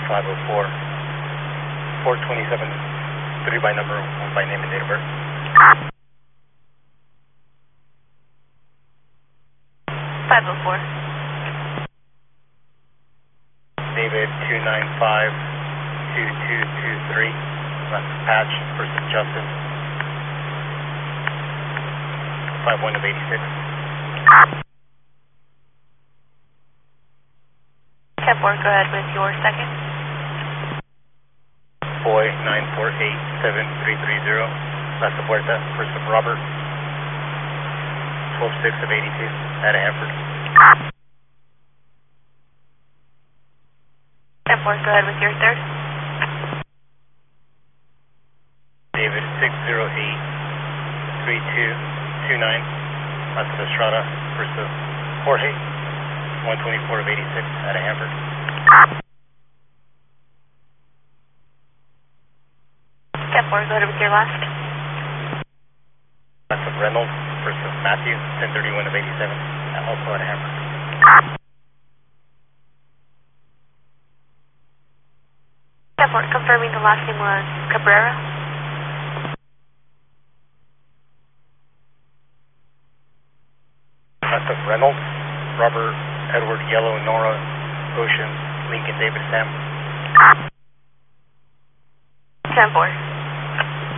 504, 427, 3 by number, 1 by name and date of birth. David 295-2223, that's Patch versus Justin, 51 of 86. 10-4, go ahead with your second. Boy 948-7330, that's the Puerta versus Robert, 12-6 of 82, out of Hanford. 10-4, go ahead with your third. David 608-3229, that's the Estrada versus Jorge, 124 of 86, out of Hanford. 10-4, go ahead with your last. That's the Reynolds versus Matthew, 1031 of 87, also out of Hanford. 10-4, confirming the last name was Cabrera. That's the Reynolds, Robert, Edward, Yellow, Nora, Ocean, Lincoln, David, Sam. 10-4.